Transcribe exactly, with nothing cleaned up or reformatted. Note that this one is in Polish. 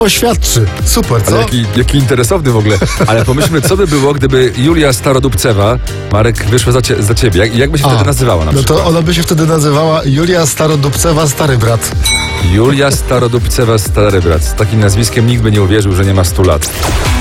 świadczy. Super, co? Ale jaki, jaki interesowny w ogóle. Ale pomyślmy, co by było, gdyby Julia Starodubcewa, Marek, wyszła za, cie, za ciebie. Jak, jak by się A, wtedy nazywała na No przykład? to ona by się wtedy nazywała Julia Starodubcewa, stary brat. Julia Starodubcewa, stary brat. Z takim nazwiskiem nikt by nie uwierzył, że nie ma stu lat.